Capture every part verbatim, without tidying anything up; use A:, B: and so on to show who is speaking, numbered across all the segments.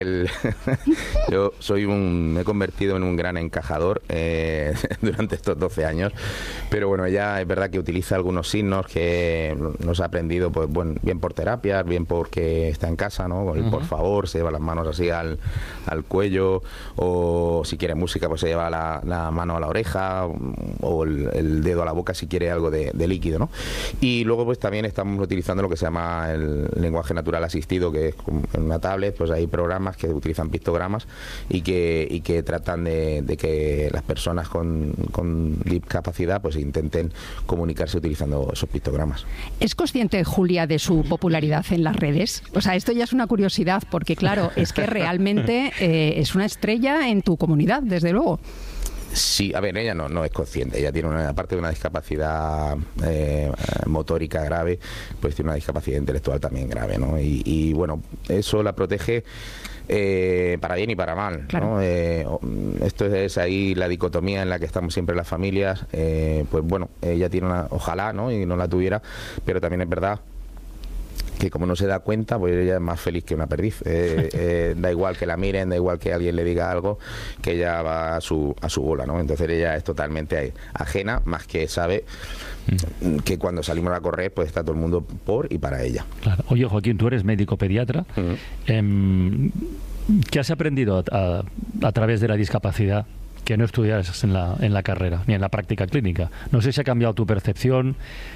A: El, yo soy un, me he convertido en un gran encajador eh, durante estos doce años, pero bueno, ella es verdad que utiliza algunos signos que nos ha aprendido, pues bueno, bien por terapias, bien porque está en casa, ¿no? Con el por favor, se lleva las manos así al, al cuello, o si quiere música, pues se lleva la, la mano a la oreja, o el, el dedo a la boca si quiere algo de, de líquido, ¿no? Y luego pues también estamos utilizando lo que se llama el lenguaje natural asistido, que es en una tablet, pues hay programas que utilizan pictogramas y que, y que tratan de, de que las personas con, con discapacidad pues intenten comunicarse utilizando esos pictogramas.
B: ¿Es consciente, Julia, de su popularidad en las redes? O sea, esto ya es una curiosidad, porque claro, es que realmente eh, es una estrella en tu comunidad, desde luego.
A: Sí, a ver, ella no, no es consciente, ella tiene una, aparte de una discapacidad eh, motórica grave, pues tiene una discapacidad intelectual también grave, ¿no? Y, y bueno, eso la protege eh, para bien y para mal,
B: claro,
A: ¿no? Eh, esto es ahí la dicotomía en la que estamos siempre las familias, eh, pues bueno, ella tiene una, ojalá, ¿no? Y no la tuviera, pero también es verdad que como no se da cuenta, pues ella es más feliz que una perdiz. Eh, eh, da igual que la miren, da igual que alguien le diga algo, que ella va a su, a su bola, ¿no? Entonces ella es totalmente ajena, más que sabe mm. que cuando salimos a correr, pues está todo el mundo por y para ella.
C: Claro. Oye, Joaquín, tú eres médico pediatra. Mm. Eh, ¿Qué has aprendido a, a, a través de la discapacidad que no estudias en la, en la carrera, ni en la práctica clínica? No sé si ha cambiado tu percepción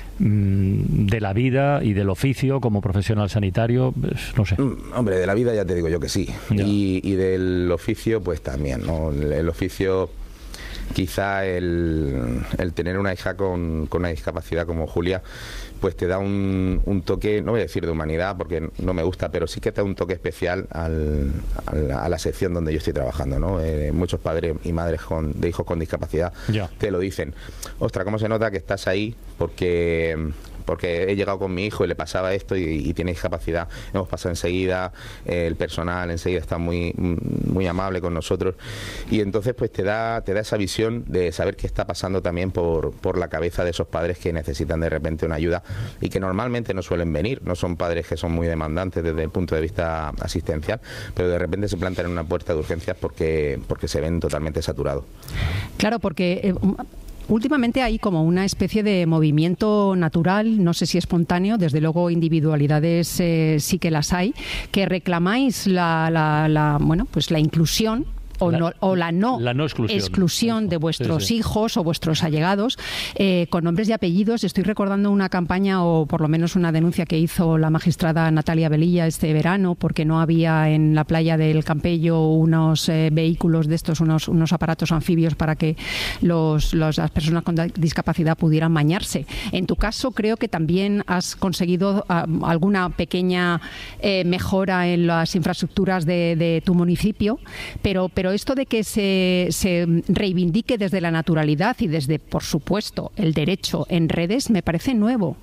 C: de la vida y del oficio como profesional sanitario, no sé.
A: Hombre, de la vida ya te digo yo que sí. Y, y del oficio, pues también, ¿no? El, el oficio, quizá el, el tener una hija con, con una discapacidad como Julia, pues te da un, un toque, no voy a decir de humanidad porque no me gusta, pero sí que te da un toque especial al, al, a la sección donde yo estoy trabajando, ¿no? Eh, muchos padres y madres con, de hijos con discapacidad ya te lo dicen. Ostras, ¿cómo se nota que estás ahí? Porque... porque he llegado con mi hijo y le pasaba esto y, y tiene discapacidad, hemos pasado enseguida, eh, el personal enseguida está muy muy amable con nosotros y entonces pues te da te da esa visión de saber qué está pasando también por, por la cabeza de esos padres que necesitan de repente una ayuda y que normalmente no suelen venir, no son padres que son muy demandantes desde el punto de vista asistencial, pero de repente se plantan en una puerta de urgencias porque, porque se ven totalmente saturados.
B: Claro, porque... Eh, últimamente hay como una especie de movimiento natural, no sé si espontáneo, desde luego individualidades eh, sí que las hay, que reclamáis la, la, la, bueno, pues la inclusión o, la, no, o la no,
C: la no exclusión,
B: exclusión de vuestros sí, sí. hijos o vuestros allegados eh, con nombres y apellidos. Estoy recordando una campaña o por lo menos una denuncia que hizo la magistrada Natalia Velilla este verano porque no había en la playa del Campello unos eh, vehículos de estos, unos, unos aparatos anfibios para que los, los, las personas con discapacidad pudieran bañarse. En tu caso creo que también has conseguido uh, alguna pequeña eh, mejora en las infraestructuras de, de tu municipio, pero, pero Pero esto de que se, se reivindique desde la naturalidad y desde, por supuesto, el derecho en redes, me parece nuevo.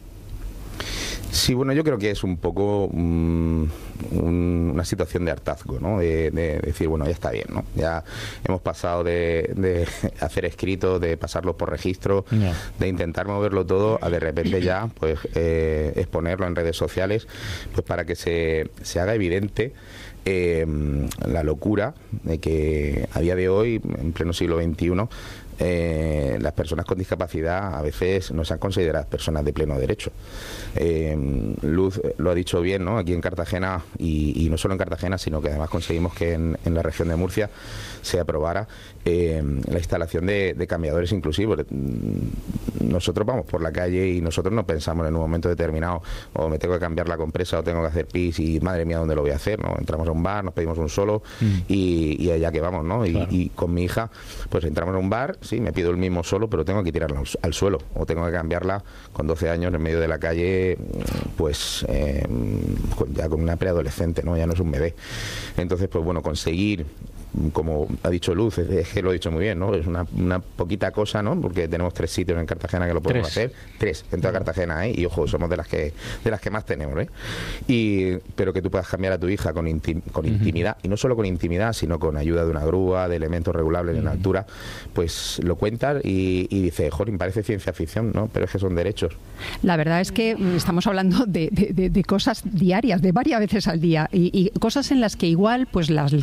A: Sí, bueno, yo creo que es un poco um, un, una situación de hartazgo, ¿no? De, de decir, bueno, ya está bien, ¿no? Ya hemos pasado de, de hacer escritos, de pasarlo por registro, yeah. de intentar moverlo todo, a de repente ya, pues, eh, exponerlo en redes sociales, pues para que se, se haga evidente eh, la locura de que a día de hoy, en pleno siglo veintiuno, Eh, las personas con discapacidad a veces no sean consideradas personas de pleno derecho. Eh, Luz lo ha dicho bien, ¿no? Aquí en Cartagena, y, y no solo en Cartagena, sino que además conseguimos que en, en la región de Murcia se aprobara eh, la instalación de, de cambiadores inclusivos. Nosotros vamos por la calle y nosotros no pensamos en un momento determinado o me tengo que cambiar la compresa o tengo que hacer pis y madre mía, ¿dónde lo voy a hacer? ¿No? Entramos a un bar, nos pedimos un solo mm. y, y allá que vamos, ¿no? Y, claro. y con mi hija pues entramos a un bar, sí, me pido el mismo solo, pero tengo que tirarla al, al suelo o tengo que cambiarla con doce años en medio de la calle, pues eh, ya con una preadolescente, ¿no? Ya no es un bebé. Entonces, pues bueno, conseguir como ha dicho Luz, es, es que lo he dicho muy bien, ¿no? Es una, una poquita cosa, ¿no? Porque tenemos tres sitios en Cartagena que lo podemos
C: tres.
A: hacer, tres en toda Cartagena, ¿eh? Y ojo, somos de las que de las que más tenemos, ¿eh? Y, pero que tú puedas cambiar a tu hija con, intim, con uh-huh. intimidad, y no solo con intimidad, sino con ayuda de una grúa, de elementos regulables uh-huh. en altura, pues lo cuentas y, y dices, joder, parece ciencia ficción, ¿no? Pero es que son derechos.
B: La verdad es que estamos hablando de, de, de, de cosas diarias, de varias veces al día, y, y cosas en las que igual pues las